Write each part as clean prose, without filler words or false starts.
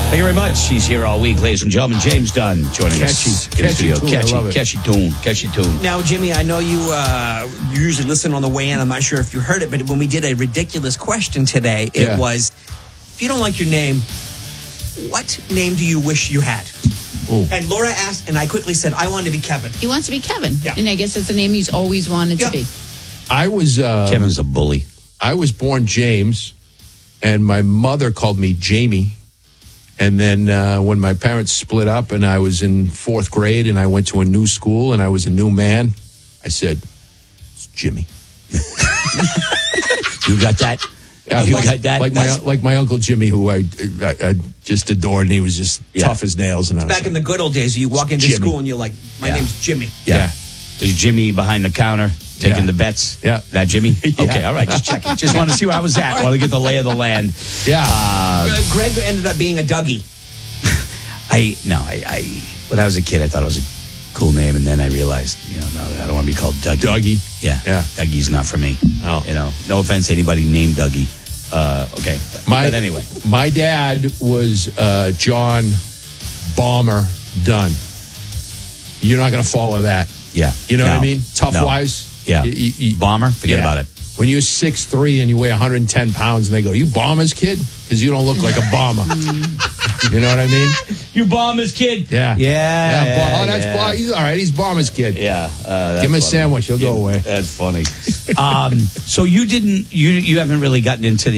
Thank you very much. He's here all week, ladies and gentlemen. James Dunn joining us. Catchy tune. I love it. Catchy tune. Now, Jimmy, I know you usually listen on the way in. I'm not sure if you heard it, but when we did a ridiculous question today, it was, if you don't like your name, what name do you wish you had? Ooh. And Laura asked, and I quickly said, I want to be Kevin. He wants to be Kevin. Yeah. And I guess that's the name he's always wanted to be. I was... Kevin's a bully. I was born James, and my mother called me Jamie. And then when my parents split up and I was in 4th grade and I went to a new school and I was a new man, I said, it's Jimmy. You got that? Like my Uncle Jimmy, who I just adored, and he was just tough as nails. And back in the good old days, you walk into school and you're like, my name's Jimmy. Yeah. There's Jimmy behind the counter taking the bets. Yeah. That Jimmy? Okay, all right, just checking. Just want to see where I was at. Want to get the lay of the land. Yeah. Greg ended up being a Dougie. When I was a kid, I thought it was a cool name, and then I realized, no, I don't want to be called Dougie. Dougie? Yeah. Dougie's not for me. Oh. No offense to anybody named Dougie. Okay. But anyway. My dad was John Bomber Dunn. You're not going to follow that. Yeah. You know what I mean? Tough-wise. Yeah. Bomber? Forget about it. When you're 6'3" and you weigh 110 pounds and they go, you Bomber's kid? Because you don't look like a bomber. You know what I mean? You Bomber's kid? Yeah. Yeah. He's all right. He's Bomber's kid. Yeah. Give him a sandwich. He'll go away. That's funny. So you haven't really gotten into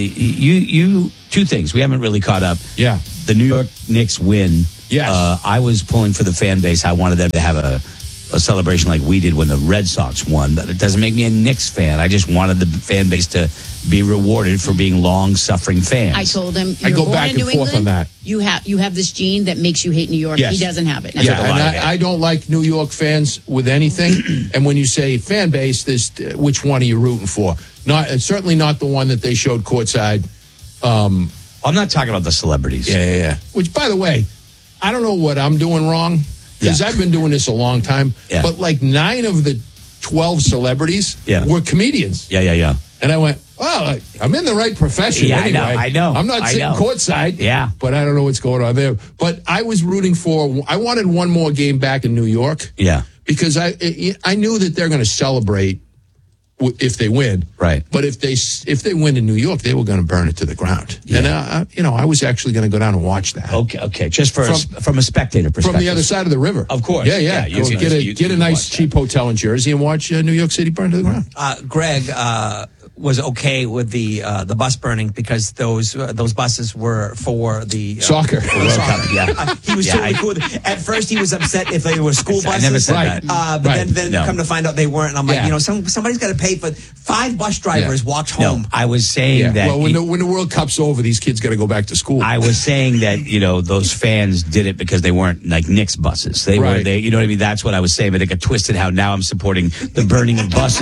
two things. We haven't really caught up. Yeah. The New York Knicks win. Yes. I was pulling for the fan base. I wanted them to have a celebration like we did when the Red Sox won, but it doesn't make me a Knicks fan. I just wanted the fan base to be rewarded for being long-suffering fans. I told him, I go back and forth on that. You have this gene that makes you hate New York. Yes. He doesn't have it. And I don't like New York fans with anything. And when you say fan base, which one are you rooting for? Certainly not the one that they showed courtside. I'm not talking about the celebrities. Yeah. Which, by the way, I don't know what I'm doing wrong. Because I've been doing this a long time. Yeah. But like 9 of the 12 celebrities were comedians. Yeah. And I went, I'm in the right profession anyway. I know. I'm not sitting courtside. Yeah. But I don't know what's going on there. But I was rooting I wanted one more game back in New York. Yeah. Because I knew that they're going to celebrate if they win. Right. But if they win in New York, they were going to burn it to the ground. Yeah. And, I was actually going to go down and watch that. Okay. Just from a spectator perspective. From the other side of the river. Of course. Yeah. Get a nice cheap hotel in Jersey and watch New York City burn to the ground. Greg was okay with the bus burning because those buses were for the soccer. Yeah. He was totally cool. At first, he was upset if they were school buses. I never said that. But then come to find out they weren't. And I'm like, somebody's got to pay for 5 bus drivers walked home. No, I was saying that. Well, when the World Cup's over, these kids got to go back to school. I was saying that those fans did it because they weren't like Knicks buses. They were. You know what I mean? That's what I was saying. But it got twisted. How now I'm supporting the burning of buses.